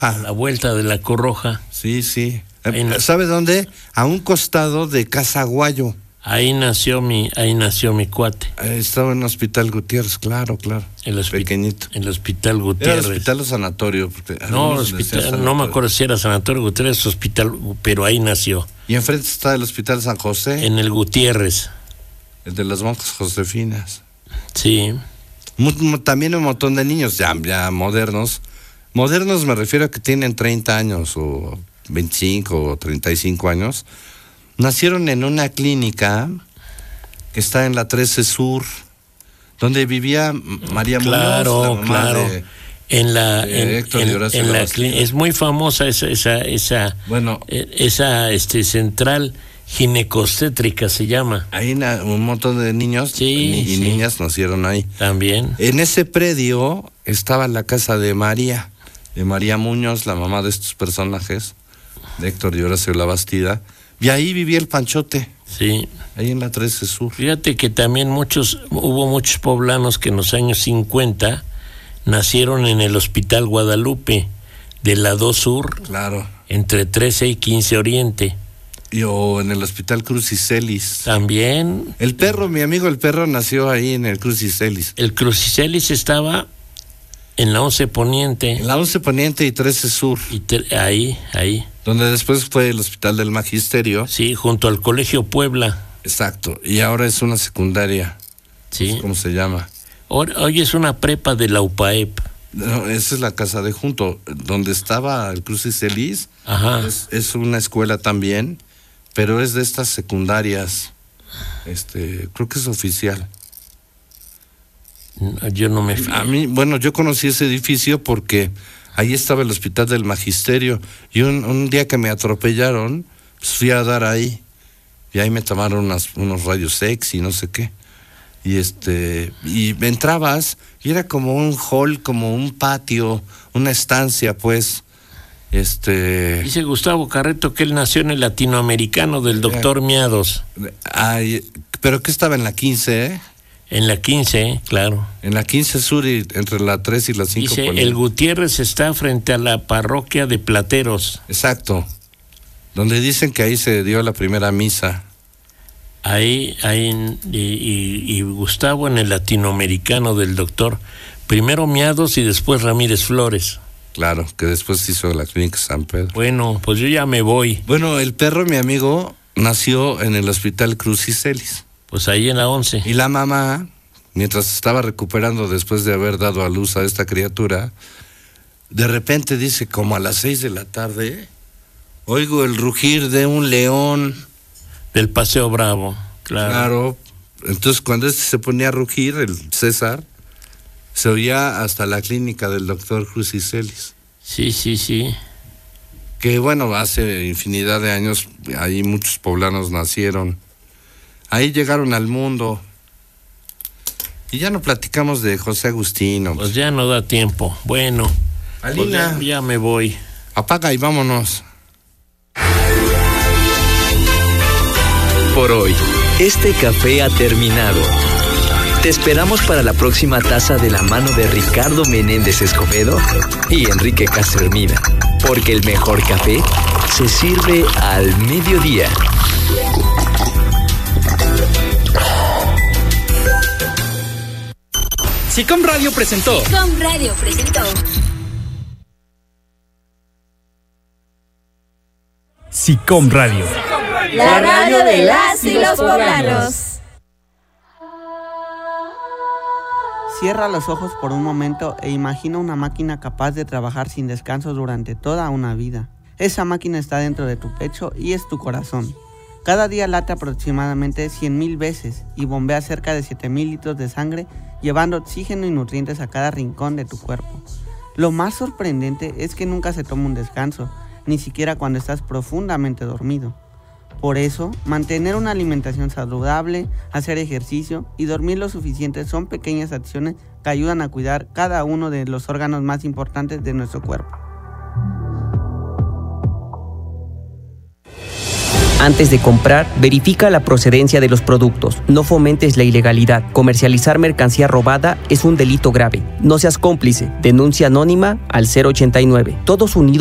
a la vuelta de la Cruz Roja. Sí. ¿Sabe dónde? A un costado de Casa Aguayo. Ahí nació mi cuate. Estaba en el Hospital Gutiérrez, claro. Pequeñito. El Hospital Gutiérrez. ¿Era hospital o sanatorio? Porque no, no me acuerdo si era sanatorio Gutiérrez o hospital, pero ahí nació. Y enfrente está el Hospital San José. En el Gutiérrez. El de las monjas josefinas. Sí. También un montón de niños ya modernos. Modernos me refiero a que tienen 30 años o 25 o 35 años. Nacieron en una clínica que está en la 13 Sur, donde vivía María Muñoz, la mamá claro. de Héctor y Horacio Labastida. Es muy famosa esa central ginecostétrica se llama. Ahí un montón de niños y niñas nacieron ahí. También. En ese predio estaba la casa de María Muñoz, la mamá de estos personajes, de Héctor y Horacio Labastida. Y ahí vivía el Panchote. Sí. Ahí en la 13 Sur. Fíjate que también hubo muchos poblanos que en los años 50 nacieron en el Hospital Guadalupe de la 2 Sur. Claro. Entre 13 y 15 Oriente. O en el Hospital Crucicelis. También. El perro, mi amigo el perro nació ahí en el Crucicelis. El Crucicelis estaba en la 11 Poniente. En la 11 Poniente y 13 Sur. Ahí. Donde después fue el Hospital del Magisterio. Sí, junto al Colegio Puebla. Exacto. Y ahora es una secundaria. Sí. ¿Cómo se llama? Hoy es una prepa de la UPAEP. No, esa es la casa de junto. Donde estaba el Crucicelis. Ajá. Es una escuela también, pero es de estas secundarias. Creo que es oficial. Yo no me fío. Yo conocí ese edificio porque ahí estaba el Hospital del Magisterio y un día que me atropellaron, pues fui a dar ahí y ahí me tomaron unos rayos X y no sé qué. Y entrabas y era como un hall, como un patio, una estancia, pues. Dice Gustavo Carreto que él nació en el Latinoamericano del Doctor Miados. Ay, pero que estaba en la 15, ¿eh? En la 15, claro. En la 15 Sur y entre la 3 y la 5. Dice, el Gutiérrez está frente a la parroquia de Plateros. Exacto. Donde dicen que ahí se dio la primera misa. Ahí y Gustavo en el Latinoamericano del Doctor. Primero Miados y después Ramírez Flores. Claro, que después hizo la clínica San Pedro. Bueno, pues yo ya me voy. Bueno, el perro, mi amigo, nació en el Hospital Crucicelis. Pues ahí en la 11. Y la mamá, mientras estaba recuperando después de haber dado a luz a esta criatura, de repente dice, como a las 6 de la tarde, oigo el rugir de un león. Del Paseo Bravo, claro. Claro. Entonces, cuando se ponía a rugir, el César, se oía hasta la clínica del doctor Crucicelis. Sí. Que bueno, hace infinidad de años, ahí muchos poblanos nacieron. Ahí llegaron al mundo. Y ya no platicamos de José Agustino. Pues ya no da tiempo. Bueno, Alina, pues ya me voy. Apaga y vámonos. Por hoy, este café ha terminado. Te esperamos para la próxima taza de la mano de Ricardo Menéndez Escobedo y Enrique Castromina, porque el mejor café se sirve al mediodía. SICOM Radio presentó. SICOM Radio. La radio de las y los poblanos. Cierra los ojos por un momento e imagina una máquina capaz de trabajar sin descanso durante toda una vida. Esa máquina está dentro de tu pecho y es tu corazón. Cada día late aproximadamente 100,000 veces y bombea cerca de 7,000 litros de sangre, llevando oxígeno y nutrientes a cada rincón de tu cuerpo. Lo más sorprendente es que nunca se toma un descanso, ni siquiera cuando estás profundamente dormido. Por eso, mantener una alimentación saludable, hacer ejercicio y dormir lo suficiente son pequeñas acciones que ayudan a cuidar cada uno de los órganos más importantes de nuestro cuerpo. Antes de comprar, verifica la procedencia de los productos. No fomentes la ilegalidad. Comercializar mercancía robada es un delito grave. No seas cómplice. Denuncia anónima al 089. Todos unidos